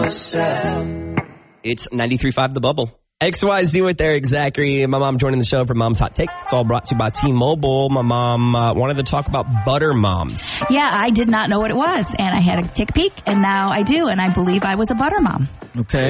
yourself. It's 93.5 The Bubble. XYZ with Eric Zachary. My mom joining the show for Mom's Hot Take. It's all brought to you by T-Mobile. My mom wanted to talk about butter moms. Yeah, I did not know what it was, and I had to take a peek, and now I do, and I believe I was a butter mom. Okay.